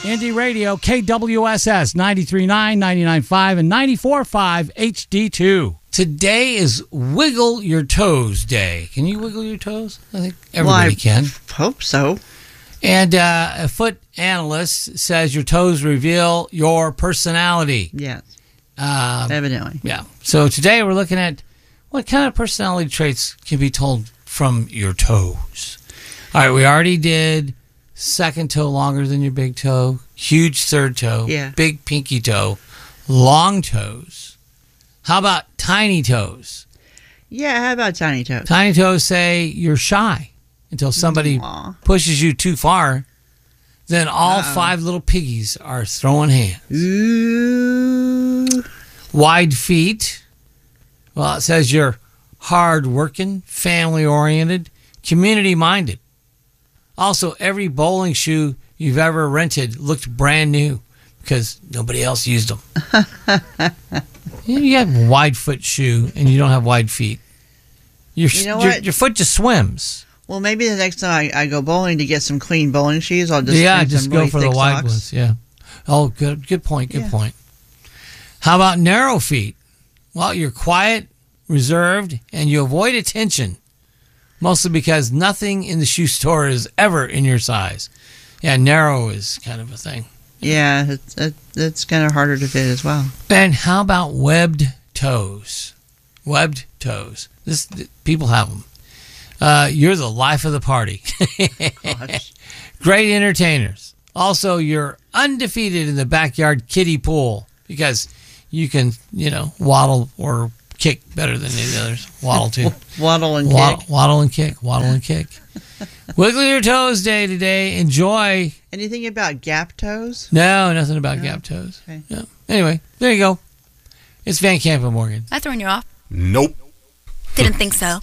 Indie Radio, KWSS 93.9, 99.5, and 94.5 HD2. Today is Wiggle Your Toes Day. Can you wiggle your toes? I think everybody can. Hope so. And a foot analyst says your toes reveal your personality. Yes. Evidently. Yeah. So today we're looking at what kind of personality traits can be told from your toes. All right, we already did second toe longer than your big toe, huge third toe, big pinky toe, long toes. How about tiny toes? Yeah, how about tiny toes? Tiny toes say you're shy until somebody pushes you too far. Then all 5 little piggies are throwing hands. Ooh. Wide feet. Well, it says you're hard-working, family-oriented, community-minded. Also, every bowling shoe you've ever rented looked brand new because nobody else used them. You have a wide foot shoe and you don't have wide feet. Your foot just swims. Well, maybe the next time I go bowling to get some clean bowling shoes, I'll just go for the wide ones. Yeah. Oh, good point. Good point. How about narrow feet? Well, you're quiet, reserved, and you avoid attention, mostly because nothing in the shoe store is ever in your size. Yeah, narrow is kind of a thing. Yeah, it's kind of harder to fit as well. And how about webbed toes? Webbed toes. People have them. You're the life of the party. Gosh. Great entertainers. Also, you're undefeated in the backyard kiddie pool because you can, waddle or kick better than the others. Waddle too. Waddle and kick. Waddle and kick. Waddle and kick. Wiggle your toes day today. Enjoy. Anything about gap toes? No, nothing about gap toes. Okay. Yeah. Anyway, there you go. It's Van Camp and Morgan. Am I throwing you off? Nope. Didn't think so.